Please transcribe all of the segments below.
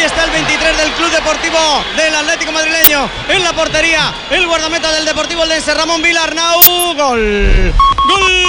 está el 23 del Club Deportivo del Atlético madrileño. En la portería, el guardameta del Deportivo Eldense, Ramón Vila Arnau. Gol. Gol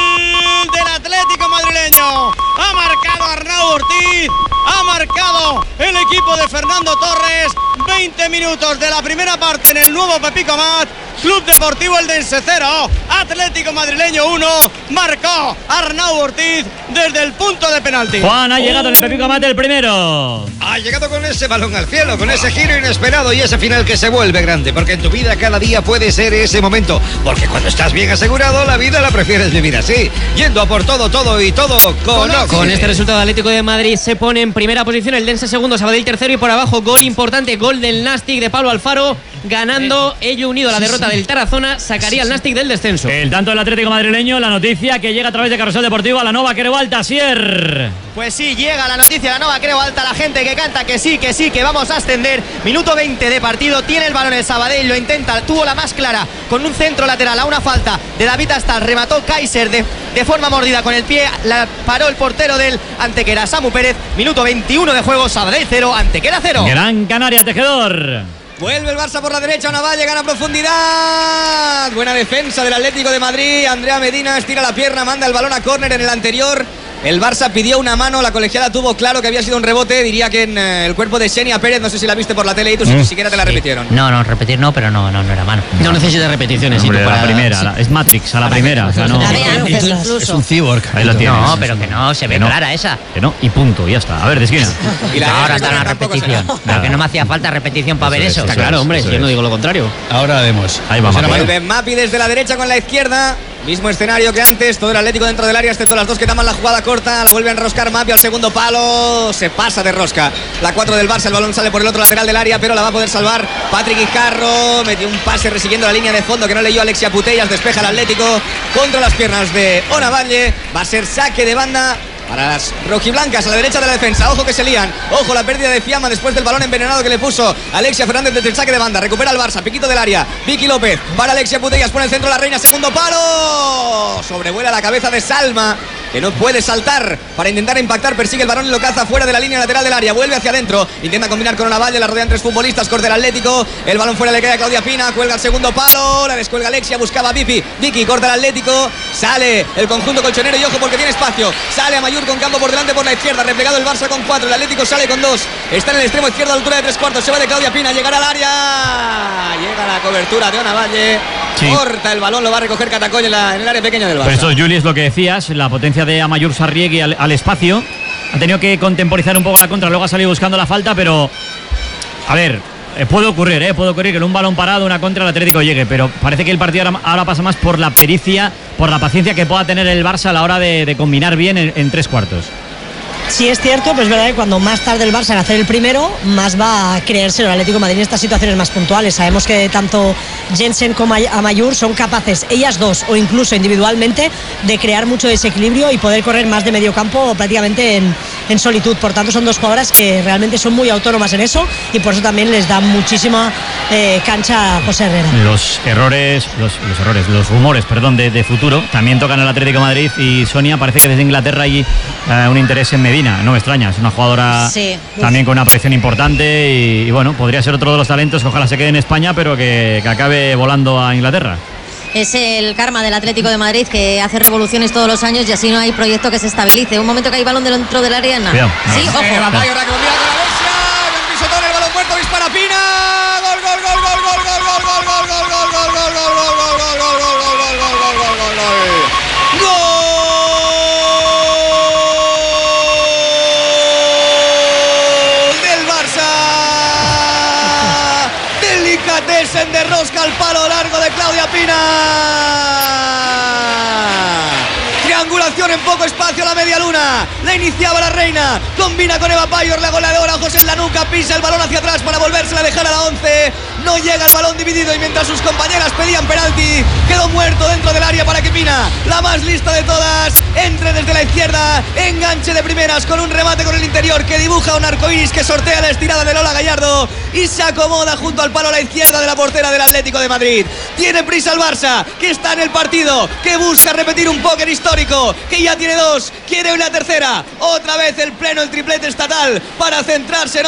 del Atlético madrileño. Ha marcado Arnau Ortiz. Ha marcado el equipo de Fernando Torres. 20 minutos de la primera parte en el nuevo Pepico Mat. Club Deportivo Eldense 0, Atlético madrileño 1. Marcó Arnau Ortiz desde el punto de penalti. Juan, ha llegado en el Pepico Mat el primero. Ha llegado con ese balón al cielo, con ese giro inesperado y ese final que se vuelve grande. Porque en tu vida cada día puede ser ese momento. Porque cuando estás bien asegurado, la vida la prefieres vivir así. Yendo a por todo, todo y todo con Oxide. Con este resultado, Atlético de Madrid se pone en primera posición, el Eldense segundo, Sabadell tercero y por abajo gol importante, gol del Nastic de Pablo Alfaro, ganando ello unido a la derrota del Tarazona, sacaría al Nastic del descenso. El tanto del Atlético madrileño, la noticia que llega a través de Carrusel Deportivo a la Nova Creu Alta, Asier. Pues sí, llega la noticia, la Nova Creu Alta, la gente que canta que sí, que vamos a ascender. Minuto 20 de partido, tiene el balón el Sabadell, lo intenta, tuvo la más clara con un centro lateral a una falta de David Astar, remató Kaiser de forma mordida con el pie, la paró el portero del Antequera, Samu Pérez. Minuto 21 de juego, Sabadell 0, Antequera 0. Gran Canaria, Tejedor. Vuelve el Barça por la derecha, Navalle gana profundidad. Buena defensa del Atlético de Madrid. Andrea Medina estira la pierna, manda el balón a córner en el anterior. El Barça pidió una mano, la colegiada tuvo claro que había sido un rebote. Diría que en el cuerpo de Xenia Pérez, no sé si la viste por la tele y tú ni siquiera te la repitieron. No, repetir no, pero no era mano. No necesita repeticiones. Hombre, para la primera, es Matrix, a la primera. O sea, no, Es un cyborg. Ahí lo tienes. No, pero que no, se ve clara esa. Que no, y punto, ya está. A ver, de esquina. Y ahora está la repetición. Pero que no me hacía falta repetición para ver eso. Está claro, hombre, yo no digo lo contrario. Ahora vemos. Ahí vamos. Vuelve Mapi desde la derecha con la izquierda. Mismo escenario que antes, todo el Atlético dentro del área, excepto las dos que taman la jugada corta. La vuelve a enroscar Mapi al segundo palo. Se pasa de rosca. La 4 del Barça, el balón sale por el otro lateral del área, pero la va a poder salvar Patrick Guijarro. Metió un pase resiguiendo la línea de fondo que no leyó Alexia Putellas. Despeja el Atlético contra las piernas de Onavalle. Va a ser saque de banda para las rojiblancas a la derecha de la defensa. Ojo que se lían. Ojo la pérdida de Fiamma después del balón envenenado que le puso Alexia Fernández desde el saque de banda. Recupera el Barça. Piquito del área. Vicky López para Alexia Putellas. Pone el centro la Reina. Segundo palo. Sobrevuela la cabeza de Salma, que no puede saltar para intentar impactar. Persigue el balón y lo caza fuera de la línea lateral del área. Vuelve hacia adentro. Intenta combinar con Onavalle. La rodean tres futbolistas. Corte el Atlético. El balón fuera le cae a Claudia Pina. Cuelga el segundo palo. La descuelga Alexia. Buscaba a Vicky. Corta el Atlético. Sale el conjunto colchonero y ojo porque tiene espacio. Sale a Mayur con campo por delante por la izquierda. Replegado el Barça con 4. El Atlético sale con 2. Está en el extremo izquierdo a la altura de 3/4. Se va de Claudia Pina. Llegará al área. Llega la cobertura de Onavalle. Sí. Corta el balón. Lo va a recoger Catacoll en el área pequeña del Barça. Pero esto, Juli, es lo que decías. La potencia de Amayur Sarriegui al espacio. Ha tenido que contemporizar un poco la contra. Luego ha salido buscando la falta, pero a ver, puede ocurrir que en un balón parado, una contra, el Atlético llegue, pero parece que el partido ahora pasa más por la pericia, por la paciencia que pueda tener el Barça a la hora de combinar bien en 3/4. Sí, es cierto, pero es verdad que cuando más tarde el Barça en hacer el primero, más va a creerse el Atlético de Madrid en estas situaciones más puntuales. Sabemos que tanto Jensen como Amayur son capaces, ellas dos o incluso individualmente, de crear mucho desequilibrio y poder correr más de medio campo prácticamente en solitud. Por tanto, son dos jugadoras que realmente son muy autónomas en eso y por eso también les da muchísima cancha a José Herrera. Los rumores de futuro también tocan el Atlético de Madrid y Sonia, parece que desde Inglaterra hay un interés en Medina. No me extraña, es una jugadora también con una proyección importante y bueno, podría ser otro de los talentos que ojalá se quede en España, pero que acabe volando a Inglaterra. Es el karma del Atlético de Madrid, que hace revoluciones todos los años y así no hay proyecto que se estabilice. Un momento que hay balón dentro del área, nada. Cuidado. Sí, ojo. El balón muerto, dispara Pina. De rosca al palo largo de Claudia Pina. Triangulación en poco espacio a la media luna. La iniciaba la Reina. Combina con Eva Payor, la goleadora. José en la nuca. Pisa el balón hacia atrás para volvérsela a dejar a la 11. No llega el balón dividido y mientras sus compañeras pedían penalti, quedó muerto dentro del área para que Pina, la más lista de todas, entre desde la izquierda. Enganche de primeras con un remate con el interior que dibuja un arcoíris que sortea la estirada de Lola Gallardo y se acomoda junto al palo a la izquierda de la portera del Atlético de Madrid. Tiene prisa el Barça, que está en el partido, que busca repetir un póker histórico, que ya tiene 2, quiere una tercera. Otra vez el pleno, el triplete estatal para centrarse en